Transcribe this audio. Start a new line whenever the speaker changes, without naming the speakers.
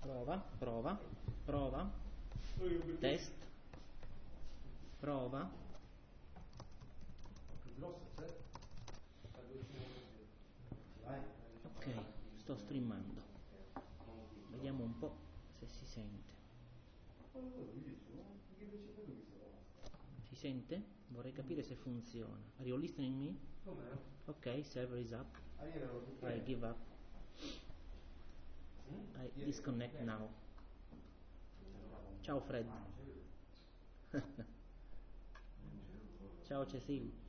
Prova. Test. Prova. Ok, sto streamando. Vediamo un po' se si sente. Si sente? Vorrei capire se funziona. Are you listening me? Ok, server is up. I give up. I disconnect now. Ciao Fred. Ciao Cecil.